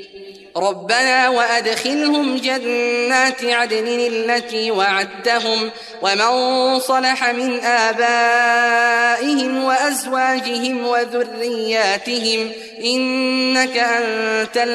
ربنا وأدخلهم جنات عدن التي وعدتهم ومن صلح من آبائهم وأزواجهم وذرياتهم إنك أنت